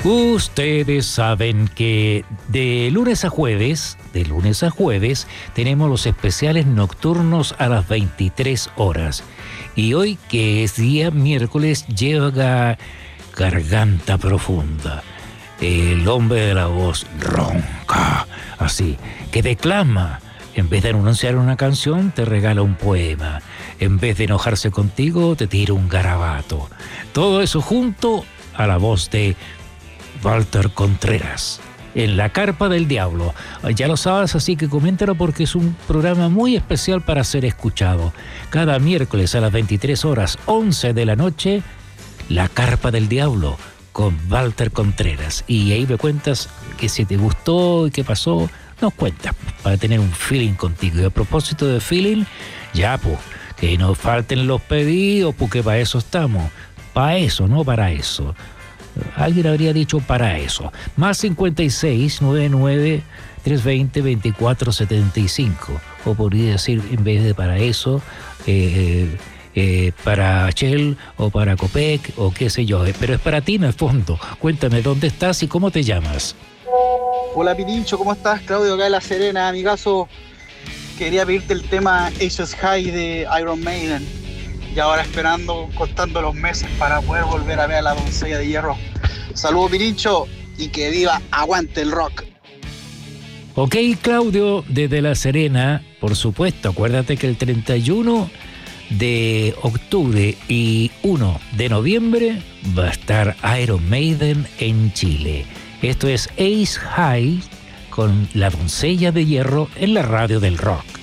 Ustedes saben que de lunes a jueves, tenemos los especiales nocturnos a las 23 horas. Y hoy, que es día miércoles, llega Garganta Profunda. El hombre de la voz ronca, así, que declama. En vez de anunciar una canción, te regala un poema. En vez de enojarse contigo, te tira un garabato. Todo eso junto a la voz de Walter Contreras, en La Carpa del Diablo. Ya lo sabes, así que coméntalo porque es un programa muy especial para ser escuchado. Cada miércoles a las 23 horas, 11 de la noche, La Carpa del Diablo con Walter Contreras. Y ahí me cuentas que si te gustó y qué pasó, nos cuentas para tener un feeling contigo. Y a propósito de feeling, ya pues, que nos falten los pedidos, porque para eso estamos. Para eso, no para eso. Alguien habría dicho para eso. Más 56 99 320 24 75. O podría decir, en vez de para eso, para Shell o para Copec o qué sé yo. Pero es para ti en el fondo. Cuéntame dónde estás y cómo te llamas. Hola Pirincho, ¿cómo estás? Claudio acá de La Serena, amigazo. Quería pedirte el tema Aces High de Iron Maiden. Y ahora esperando, contando los meses para poder volver a ver a la doncella de hierro. Saludos Pirincho y que viva, aguante el rock. Ok, Claudio, desde La Serena, por supuesto, acuérdate que el 31 de octubre y 1 de noviembre va a estar Iron Maiden en Chile. Esto es Ace High con la doncella de hierro en la radio del rock.